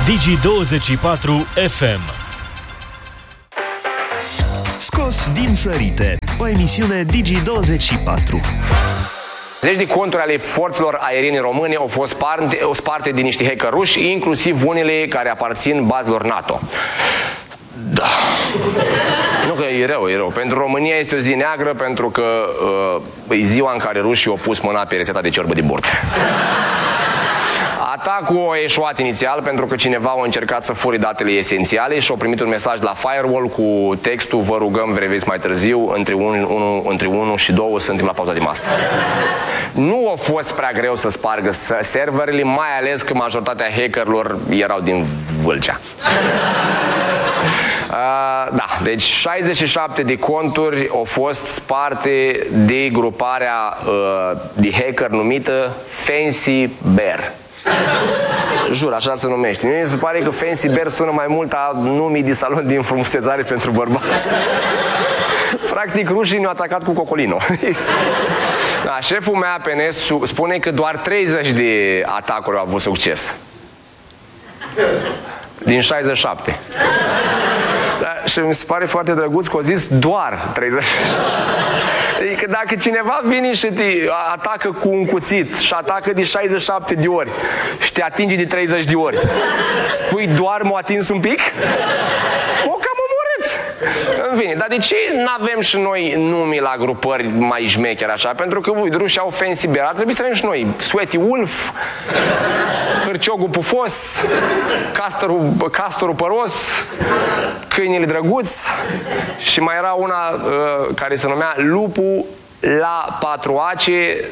Digi24 FM. Scos din sărite, o emisiune Digi24. Zeci de conturi ale forțelor aeriene române au fost sparte de niște hacker ruși, inclusiv unele care aparțin bazelor NATO. Da. Nu că e rău. Pentru România este o zi neagră, pentru că e ziua în care rușii au pus mâna pe rețeta de ciorbă de bord. Atacul a eșuat inițial pentru că cineva a încercat să fure datele esențiale și a primit un mesaj la firewall cu textul: vă rugăm, vedeți mai târziu, între 1 și 2 suntem la pauza de masă. Nu a fost prea greu să spargă serverele, mai ales că majoritatea hackerilor erau din Vâlcea. Da, deci 67 de conturi au fost sparte de gruparea de hacker numită Fancy Bear. Jur, așa se numește. Mie se pare că Fancy Bear sună mai mult a numii de salon de înfrumusețare pentru bărbați. Practic, rușii ne-au atacat cu Cocolino. Da, șeful meu APN spune că doar 30 de atacuri au avut succes. Din 67. Da, și mi se pare foarte drăguț că au zis doar 30. Adică dacă cineva vine și te atacă cu un cuțit și atacă de 67 de ori și te atinge de 30 de ori, spui doar m-a atins un pic? O cam omorât! În fine, dar de ce n-avem și noi nume la grupări mai șmecheri așa? Pentru că, uite, rușii au Fancy Bear, ar trebui să avem și noi Sweaty Wolf, Hârciogul Pufos, Castorul Păros, Câinele Drăguț și mai era una care se numea Lupul la 4 ace.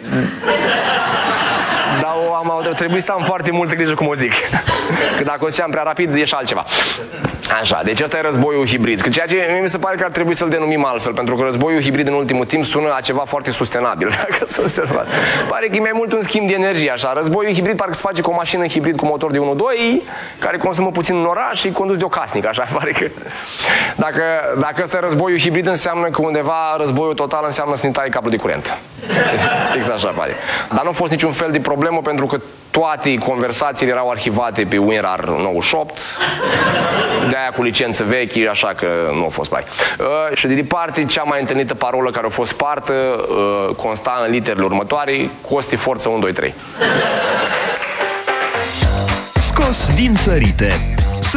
Dar trebuie să am foarte multă grijă cum o zic. Că dacă o ziceam prea rapid, e și altceva. Așa, deci ăsta e războiul hibrid. Ceea ce mie mi se pare că ar trebui să-l denumim altfel, pentru că războiul hibrid în ultimul timp sună a ceva foarte sustenabil, dacă s-a observat. Pare că e mai mult un schimb de energie, așa. Războiul hibrid parcă se face cu o mașină hibrid cu motor de 1.2, care consumă puțin în oraș și condus de o casnică, așa. Pare că dacă ăsta e războiul hibrid, înseamnă că undeva războiul total înseamnă să ne taie cablul de curent. Exact așa pare. Dar nu a fost niciun fel de problemă, pentru că toate conversațiile erau arhivate pe WinRAR 98, de-aia cu licență vechi, așa că nu a fost mai. Și de departe, cea mai întâlnită parolă care a fost spartă consta în literele următoare: Costi Forță 1, 2, 3. Scos din sărite,